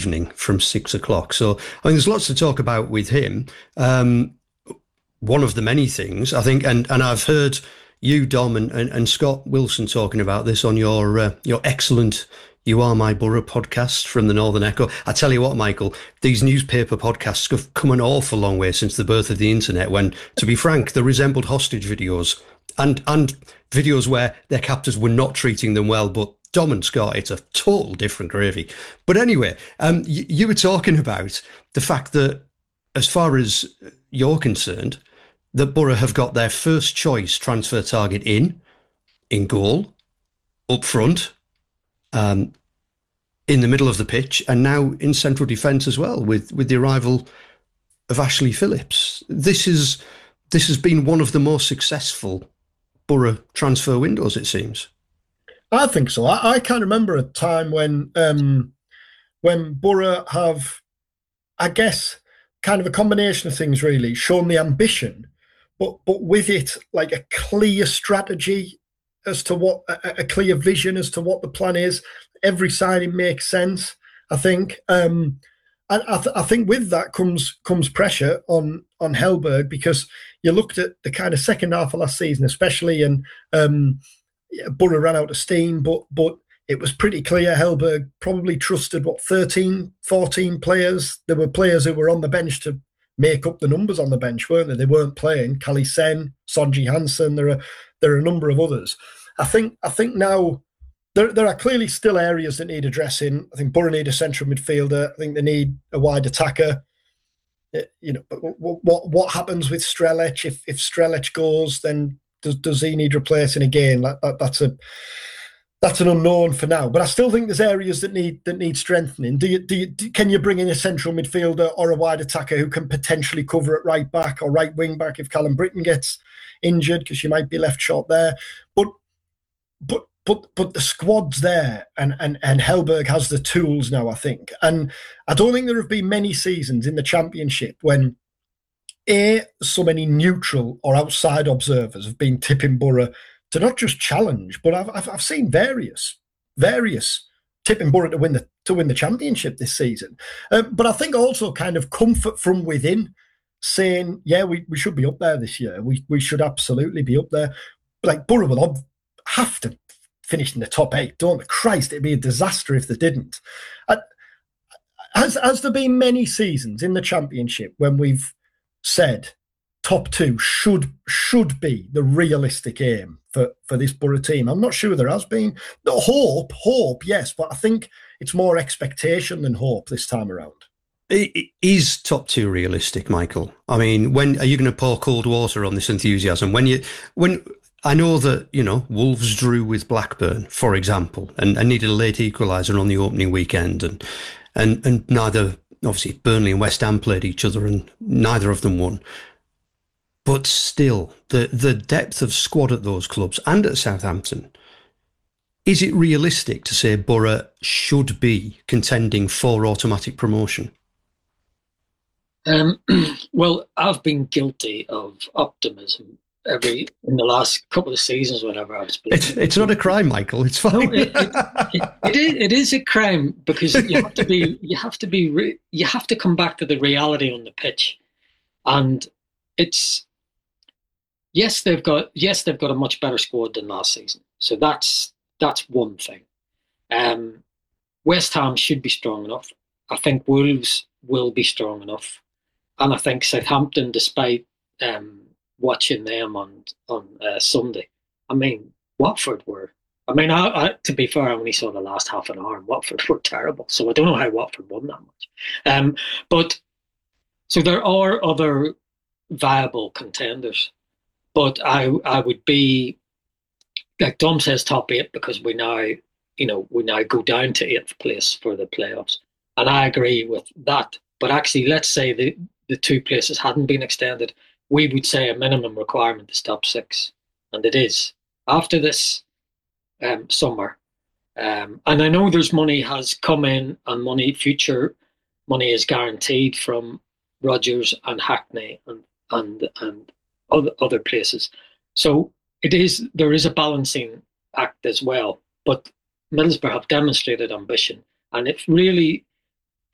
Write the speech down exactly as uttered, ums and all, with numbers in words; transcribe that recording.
evening from six o'clock. So, I mean, there's lots to talk about with him. Um, one of the many things, I think, and, and I've heard you, Dom, and, and, and Scott Wilson talking about this on your uh, your excellent You Are My Borough podcast from the Northern Echo. I tell you what, Michael, these newspaper podcasts have come an awful long way since the birth of the internet when, to be frank, they resembled hostage videos and, and videos where their captors were not treating them well. But Dom and Scott, it's a total different gravy. But anyway, um, you, you were talking about the fact that, as far as you're concerned, that Borough have got their first choice transfer target in, in goal, up front, Um, in the middle of the pitch, and now in central defence as well, with, with the arrival of Ashley Phillips. This is this has been one of the most successful Borough transfer windows, it seems. I think so. I, I can't remember a time when um, when Borough have, I guess, kind of a combination of things really, shown the ambition, but but with it like a clear strategy as to what a, a clear vision as to what the plan is. Every signing makes sense, I think. Um, and I, th- I think with that comes comes pressure on on Hellberg, because you looked at the kind of second half of last season, especially, and um, yeah, Borough ran out of steam, but but it was pretty clear Hellberg probably trusted, what, thirteen, fourteen players. There were players who were on the bench to make up the numbers on the bench, weren't they? They weren't playing. Kali Sen, Sonji Hansen, there are there are a number of others. I think I think now there there are clearly still areas that need addressing. I think Borough need a central midfielder. I think they need a wide attacker. You know, what what, what happens with Strelec? If if Strelec goes, then does does he need replacing again? That, that that's a that's an unknown for now. But I still think there's areas that need that need strengthening. Do you do you do, can you bring in a central midfielder or a wide attacker who can potentially cover at right back or right wing back if Callum Britton gets injured, because you might be left short there? But But but but the squad's there, and, and and Hellberg has the tools now, I think. And I don't think there have been many seasons in the Championship when A, so many neutral or outside observers have been tipping Borough to not just challenge, but I've I've, I've seen various various tipping Borough to win the to win the Championship this season. Uh, but I think also kind of comfort from within, saying, yeah, we, we should be up there this year. We we should absolutely be up there. Like Borough will ob- have to finish in the top eight, don't they? Christ, it'd be a disaster if they didn't. And has, has there been many seasons in the Championship when we've said top two should should be the realistic aim for, for this Borough team? I'm not sure there has been. The hope, hope, yes, but I think it's more expectation than hope this time around. Is top two realistic, Michael? I mean, when are you going to pour cold water on this enthusiasm? When you when I know that, you know, Wolves drew with Blackburn, for example, and, and needed a late equaliser on the opening weekend, and and and neither, obviously, Burnley and West Ham played each other, and neither of them won. But still, the the depth of squad at those clubs and at Southampton, is it realistic to say Borough should be contending for automatic promotion? Um, well, I've been guilty of optimism every in the last couple of seasons whenever I've been. It's, it's not a crime, Michael. It's fine. No, it, it, it, it, is, it is a crime, because you have to be you have to be re, you have to come back to the reality on the pitch, and it's yes they've got yes they've got a much better squad than last season, so that's that's one thing. Um, West Ham should be strong enough. I think Wolves will be strong enough, and I think Southampton, despite um, watching them on on uh, Sunday, I mean, Watford were. I mean, I, I, to be fair, I only saw the last half an hour, and Watford were terrible. So I don't know how Watford won that much. Um, but so there are other viable contenders, but I I would be like Dom says, top eight, because we now you know we now go down to eighth place for the playoffs, and I agree with that. But actually, let's say the the two places hadn't been extended, we would say a minimum requirement is top six, and it is after this um, summer. Um, and I know there's money has come in, and money, future money is guaranteed from Rodgers and Hackney and and and other other places. So it is there is a balancing act as well. But Middlesbrough have demonstrated ambition, and if really